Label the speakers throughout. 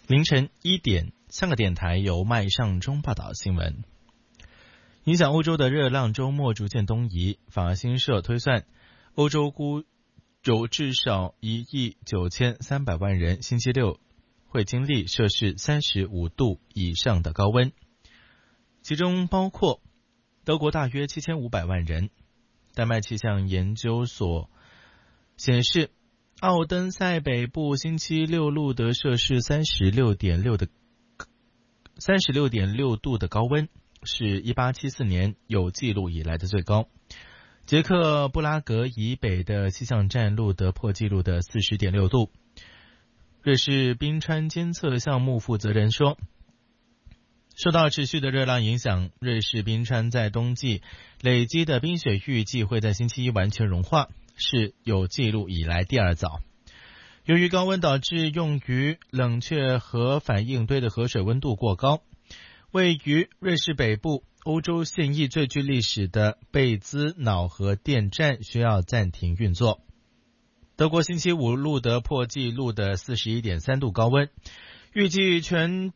Speaker 1: 凌晨1点，香港电台由麦尚中报道新闻。影响欧洲的热浪周末逐渐东移，法新社推算，欧洲估有至少1.93亿人星期六会经历摄氏35度以上的高温，其中包括德国大约7500万人。丹麦气象研究所显示，奥登塞北部星期六录得摄氏36.6度的高温，是1874年有记录以来的最高。捷克布拉格以北的气象站录得破纪录的40.6度。瑞士冰川监测项目负责人说，受到持续的热浪影响，瑞士冰川在冬季累积的冰雪预计会在星期一完全融化，是有记录以来第二早。由于高温导致用于冷却核反应堆的河水温度过高，位于瑞士北部欧洲现役最具历史的贝兹瑙河电站需要暂停运作。德国星期五录得破纪录的 41.3 度高温，预计全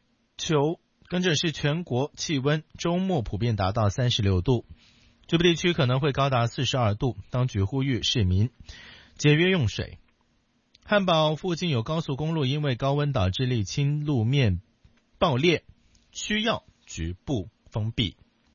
Speaker 1: 国气温周末普遍达到36度，局部地区可能会高达42度，当局呼吁市民节约用水。汉堡附近有高速公路因为高温导致沥青路面爆裂，需要局部封闭。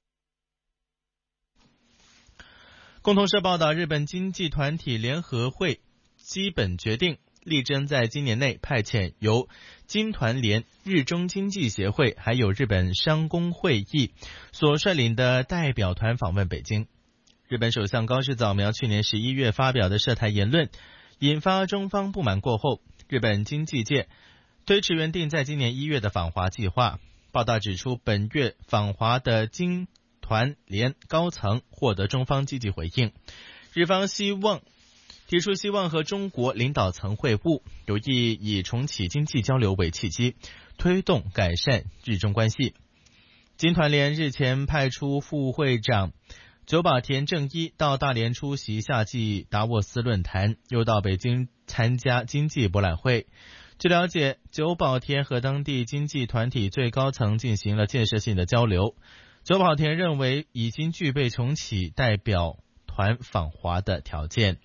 Speaker 1: 共同社报道，日本经济团体联合会基本决定力争在今年内派遣由经团联、日中经济协会还有日本商工会议所率领的代表团访问北京。日本首相高市早苗去年11月发表的涉台言论引发中方不满过后，日本经济界推迟原定在今年1月的访华计划。报道指出，本月访华的经团联高层获得中方积极回应，日方提出希望和中国领导层会晤，有意以重启经济交流为契机，推动改善日中关系。经团联日前派出副会长久保田正一到大连出席夏季达沃斯论坛，又到北京参加经济博览会。据了解，久保田和当地经济团体最高层进行了建设性的交流。久保田认为已经具备重启代表团访华的条件。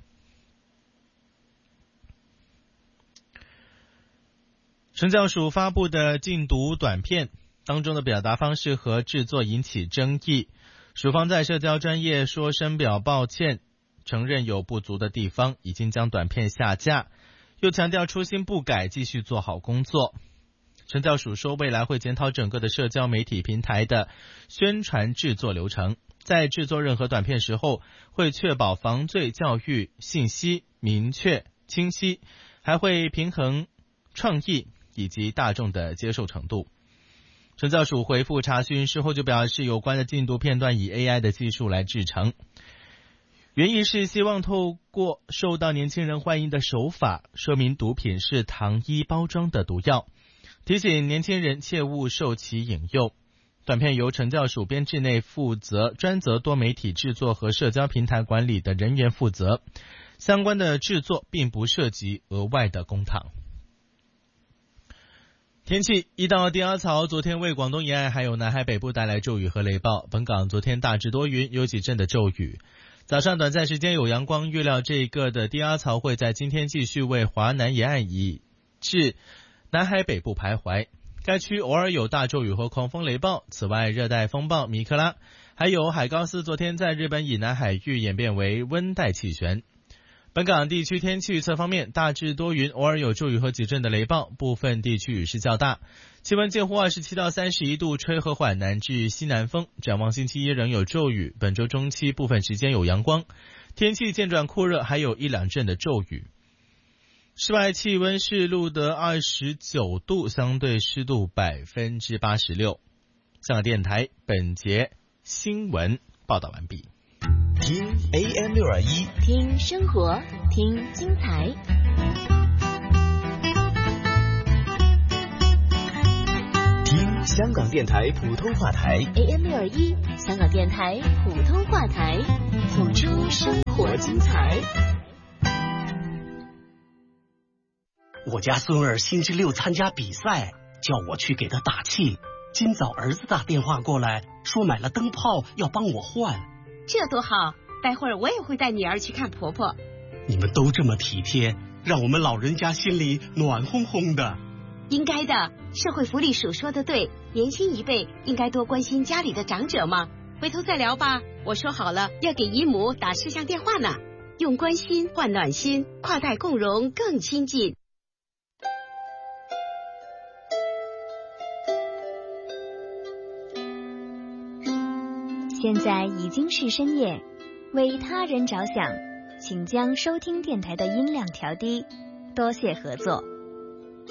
Speaker 1: 惩教署发布的禁毒短片当中的表达方式和制作引起争议，署方在社交专页说深表抱歉，承认有不足的地方，已经将短片下架，又强调初心不改，继续做好工作。惩教署说，未来会检讨整个的社交媒体平台的宣传制作流程，在制作任何短片时候会确保防罪教育信息明确清晰，还会平衡创意以及大众的接受程度。惩教署回复查询事后就表示，有关的禁毒片段以 AI 的技术来制成，原意是希望透过受到年轻人欢迎的手法，说明毒品是糖衣包装的毒药，提醒年轻人切勿受其引诱。短片由惩教署编制内专责多媒体制作和社交平台管理的人员负责，相关的制作并不涉及额外的公帑。天气，一道低压槽昨天为广东沿岸还有南海北部带来骤雨和雷暴，本港昨天大致多云，有几阵的骤雨。早上短暂时间有阳光，预料这个的低压槽会在今天继续为华南沿岸以至南海北部徘徊，该区偶尔有大骤雨和狂风雷暴。此外，热带风暴米克拉还有海高斯昨天在日本以南海域演变为温带气旋。本港地区天气预测方面，大致多云，偶尔有骤雨和几阵的雷暴，部分地区雨势较大，气温介乎27到31度，吹和缓南至西南风。展望星期一仍有骤雨，本周中期部分时间有阳光，天气渐转酷热，还有一两阵的骤雨。室外气温是录得29度，相对湿度86%。香港电台本节新闻报道完毕。
Speaker 2: 听 AM621，
Speaker 3: 听生活，听精彩。
Speaker 2: 听香港电台普通话台
Speaker 3: AM621，香港电台普通话台，谱出生活精彩。
Speaker 4: 我家孙儿星期六参加比赛， 叫我去给他打气。今早儿子打电话过来，说买了灯泡要帮我换。
Speaker 5: 这多好，待会儿我也会带女儿去看婆婆。
Speaker 4: 你们都这么体贴，让我们老人家心里暖烘烘的。
Speaker 5: 应该的，社会福利署说的对，年轻一辈应该多关心家里的长者嘛。回头再聊吧，我说好了要给姨母打视像电话呢。用关心换暖心，跨代共融更亲近。
Speaker 3: 现在已经是深夜，为他人着想，请将收听电台的音量调低，多谢合作。